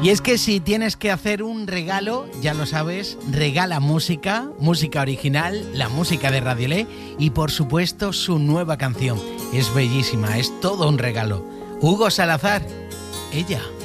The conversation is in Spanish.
Y es que si tienes que hacer un regalo, ya lo sabes, regala música, música original, la música de Radiolé y por supuesto su nueva canción. Es bellísima, es todo un regalo. Hugo Salazar, ella.